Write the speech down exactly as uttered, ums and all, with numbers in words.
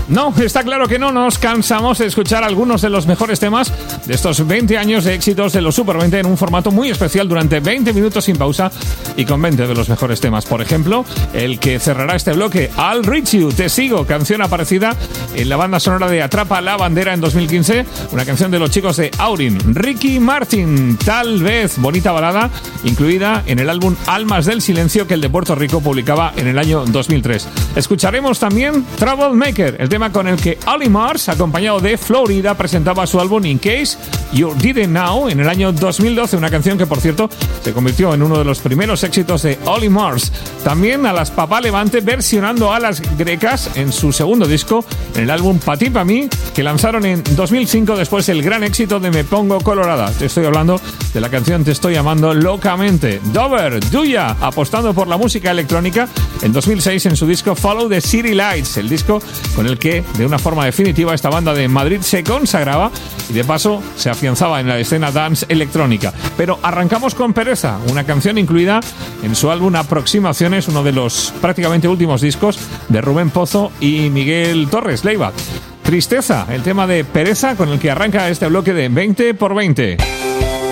No, está claro que no nos cansamos de escuchar algunos de los mejores temas de estos veinte años de éxitos de los Super veinte en un formato muy especial durante veinte minutos sin pausa y con veinte de los mejores temas. Por ejemplo, el que cerrará este bloque, I'll Reach You, Te Sigo, canción aparecida en la banda sonora de Atrapa la Bandera en dos mil quince, una canción de los chicos de Aurin. Ricky Martin, Tal Vez, bonita balada, incluida en el álbum Almas del Silencio que el de Puerto Rico publicaba en el año dos mil tres. Escucharemos también Troublemaker, el tema con el que Olly Murs, acompañado de Florida, presentaba su álbum In Case You Didn't Know en el año dos mil doce, una canción que, por cierto, se convirtió en uno de los primeros éxitos de Olly Murs. También a las Papá Levante versionando a las Grecas en su segundo disco, en el álbum Pa' ti, pa' mí, que lanzaron en dos mil cinco después del gran éxito de Me Pongo Colorada. Te estoy hablando de la canción Te Estoy Amando Locamente. Dover, Duya, apostando por la música electrónica en dos mil seis en su disco Follow the City Lights, el disco con el que de una forma definitiva esta banda de Madrid se consagraba y de paso se afianzaba en la escena dance electrónica. Pero arrancamos con Pereza, una canción incluida en su álbum Aproximaciones, uno de los prácticamente últimos discos de Rubén Pozo y Miguel Torres Leiva. Tristeza, el tema de Pereza con el que arranca este bloque de veinte por veinte.